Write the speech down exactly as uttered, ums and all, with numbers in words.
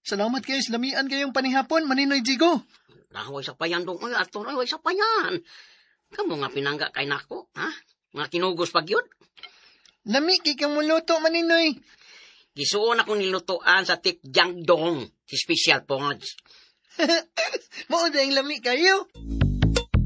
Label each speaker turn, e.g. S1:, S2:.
S1: Salamat kayo, lamian kayong panihapon, Maninoy Jigo.
S2: Naway sa payan dong, oy, ato na, way sa payan. Kamu nga pinangga kay nako, ha? Nga kinugos pag yun.
S1: Lami kay kang muluto, Maninoy.
S2: Gisuon akong nilutoan sa tikjang dong, si special pong.
S1: Mao dayang lami kayo.